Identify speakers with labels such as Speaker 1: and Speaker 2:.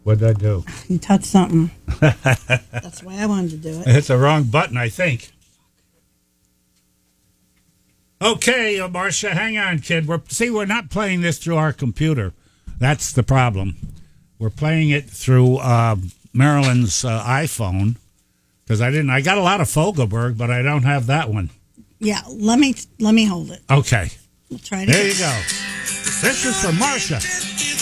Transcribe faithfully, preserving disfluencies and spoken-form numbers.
Speaker 1: What'd I do?
Speaker 2: You touched something. That's why I wanted to do it.
Speaker 1: It's the wrong button, I think. Okay, uh, Marcia, hang on, kid. We're see, we're not playing this through our computer. That's the problem. We're playing it through uh, Marilyn's uh, iPhone because I didn't. I got a lot of Fogelberg, but I don't have that one.
Speaker 2: Yeah, let me let me hold it.
Speaker 1: Okay,
Speaker 2: We'll try it
Speaker 1: there
Speaker 2: again.
Speaker 1: you go. This is for Marcia.